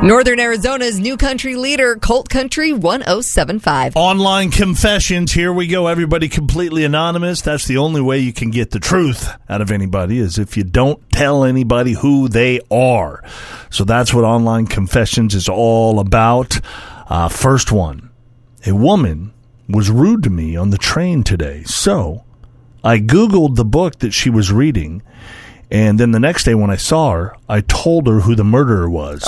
Northern Arizona's new country leader, Colt Country 1075. Online confessions. Here we go. Everybody completely anonymous. That's the only way you can get the truth out of anybody, is if you don't tell anybody who they are. So that's what online confessions is all about. First one. A woman was rude to me on the train today. So I Googled the book that she was reading. And then the next day when I saw her, I told her who the murderer was.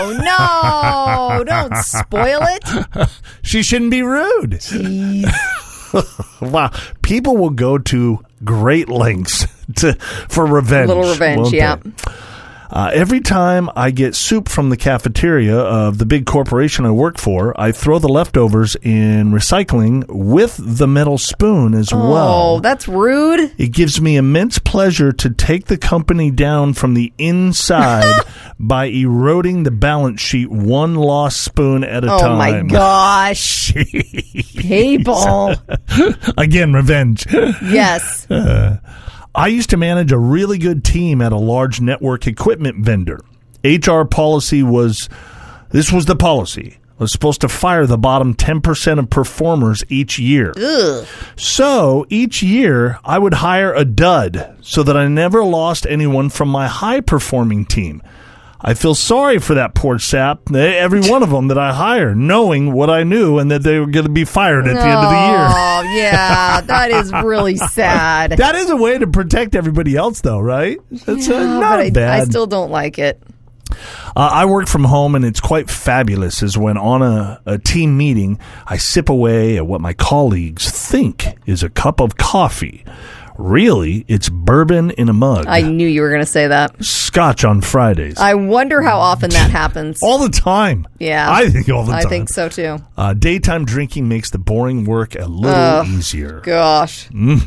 Oh, no. Don't spoil it. She shouldn't be rude. Jeez. Wow. People will go to great lengths for revenge. A little revenge, yeah. Every time I get soup from the cafeteria of the big corporation I work for, I throw the leftovers in recycling with the metal spoon as well. Oh, that's rude. It gives me immense pleasure to take the company down from the inside by eroding the balance sheet one lost spoon at a time. Oh, my gosh. People. Again, revenge. Yes. I used to manage a really good team at a large network equipment vendor. HR policy was the policy. Was supposed to fire the bottom 10% of performers each year. Ugh. So each year I would hire a dud so that I never lost anyone from my high-performing team. I feel sorry for that poor sap, every one of them that I hire, knowing what I knew and that they were going to be fired at the end of the year. Oh, yeah, that is really sad. That is a way to protect everybody else, though, right? That's not bad. I still don't like it. I work from home, and it's quite fabulous is when on a team meeting, I sip away at what my colleagues think is a cup of coffee. Really, it's bourbon in a mug. I knew you were going to say that. Scotch on Fridays. I wonder how often that happens. All the time. Yeah. I think all the time. I think so, too. Daytime drinking makes the boring work a little easier. Gosh.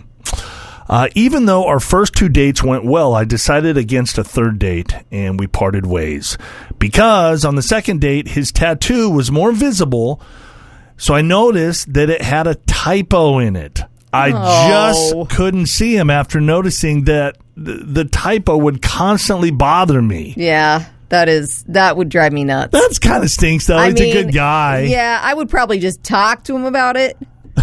Even though our first two dates went well, I decided against a third date, and we parted ways. Because on the second date, his tattoo was more visible, so I noticed that it had a typo in it. I just couldn't see him after noticing that the typo would constantly bother me. Yeah, that would drive me nuts. That's kind of stinks, though. He's a good guy. Yeah, I would probably just talk to him about it.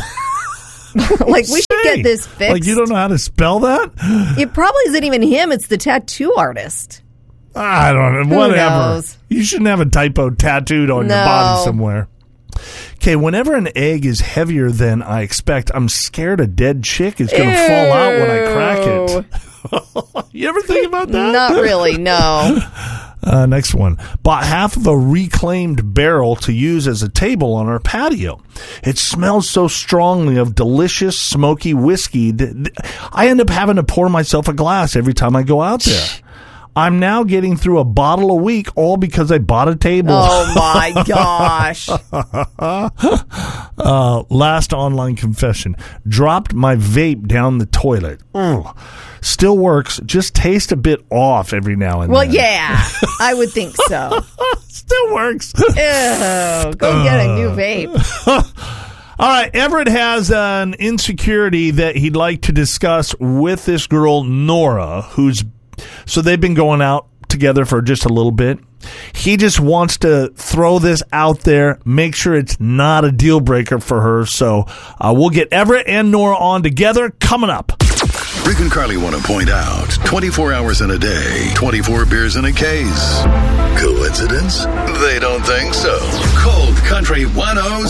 Like, we should get this fixed. Like, you don't know how to spell that? It probably isn't even him. It's the tattoo artist. I don't know. Whatever. Knows? You shouldn't have a typo tattooed on your body somewhere. Okay, whenever an egg is heavier than I expect, I'm scared a dead chick is going to fall out when I crack it. You ever think about that? Not really, no. Next one. Bought half of a reclaimed barrel to use as a table on our patio. It smells so strongly of delicious, smoky whiskey that I end up having to pour myself a glass every time I go out there. I'm now getting through a bottle a week, all because I bought a table. Oh, my gosh. Last online confession. Dropped my vape down the toilet. Still works. Just tastes a bit off every now and then. Well, yeah. I would think so. Still works. Ew. Go get a new vape. All right, Everett has an insecurity that he'd like to discuss with this girl, Nora, so they've been going out together for just a little bit. He just wants to throw this out there, make sure it's not a deal breaker for her. So we'll get Everett and Nora on together coming up. Rick and Carly want to point out 24 hours in a day, 24 beers in a case. Coincidence? They don't think so. Cold Country 1075.